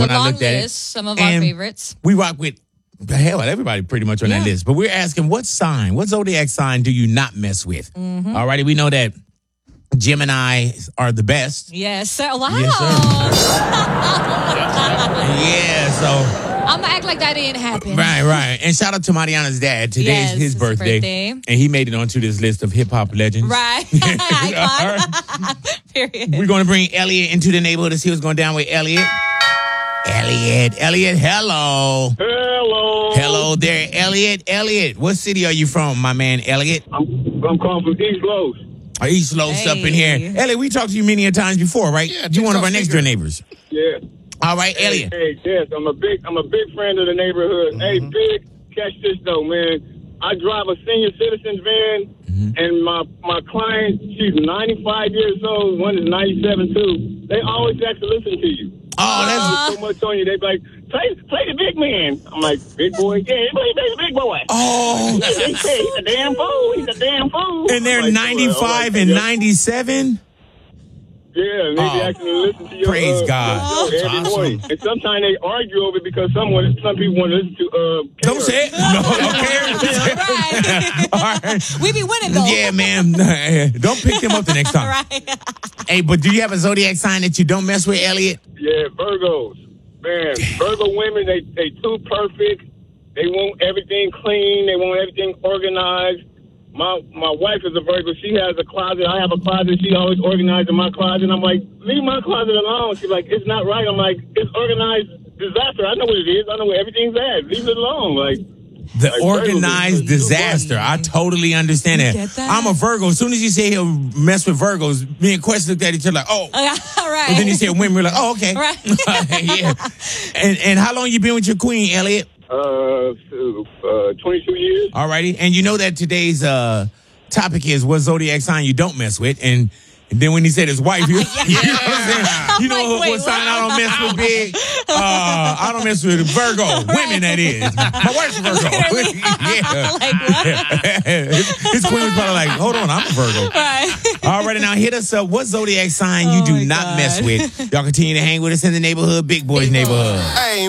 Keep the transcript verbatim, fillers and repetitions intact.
when I long looked at it. list, some of our And favorites. We rock with the hell everybody pretty much on Yeah. that list. But we're asking, what sign, what zodiac sign do you not mess with? Mm-hmm. All righty, we know that Gemini are the best. Yes, sir. Wow. Yes, Yeah, so I'm going to act like that didn't happen. right, right. And shout out to Mariana's dad. Today's Yes, his his birthday, birthday. and he made it onto this list of hip hop legends. Right. All right. Period. We're going to bring Elliot into the neighborhood to see what's going down with Elliot. Elliot, Elliot, hello. Hello. Hello there, Elliot. Elliot, what city are you from, my man, Elliot? I'm, I'm calling from East Los. Are East Los Hey. up in here? Elliot, we talked to you many a times before, right? Yeah, you one of TikTok our next figure. door neighbors. Yeah. All right, Hey, Elliot. hey, yes, I'm a big, I'm a big friend of the neighborhood. Hey, big, catch this though, man. I drive a senior citizens van, and my my client, she's ninety-five years old. One is ninety-seven too. They always have to listen to you. Oh, that's so much on you. They be like, play, play the big man. I'm like, big boy, yeah, play, play the big boy. oh, They say he's a damn fool. He's a damn fool. and they're I'm like, ninety-five I'm like, and yeah. ninety-seven. Yeah, and they Oh, be actually listen to your praise uh, God. your show every That's morning. And sometimes they argue over it because someone, some people want to listen to. Uh, Don't K-Earth. say it. No, don't care. Right. All right. We be winning, though. Yeah, man. Don't pick them up the next time. Right. Hey, but do you have a zodiac sign that you don't mess with, Elliot? Yeah, Virgos. Man, Virgo women, they they too perfect. They want everything clean. They want everything organized. My my wife is a Virgo. She has a closet. I have a closet. She always organizing my closet. I'm like, leave my closet alone. She's like, it's not right. I'm like, it's organized disaster. I know what it is. I know where everything's at. Leave it alone. Like, The Like, organized Virgos is- disaster. I totally understand that. get that? I'm a Virgo. As soon as you say he'll mess with Virgos, me and Quest looked at each other like, oh. All right. And then you said women, we're like, oh, okay. Right. Yeah. And and how long you been with your queen, Elliot? uh, uh, twenty-two years. All righty. And you know that today's uh, topic is what zodiac sign you don't mess with. And, and then when he said his wife, you, you know what I'm saying? You know like, what, wait, what sign what? I don't mess with, big? Uh, I don't mess with Virgo. Women, that is. My wife's a Virgo. Yeah. Like, what? his, his queen was probably like, hold on, I'm a Virgo. Right. All right, now hit us up. What zodiac sign you Oh, do my not God. mess with? Y'all continue to hang with us in the neighborhood, Big Boys Big Boy. neighborhood. Hey.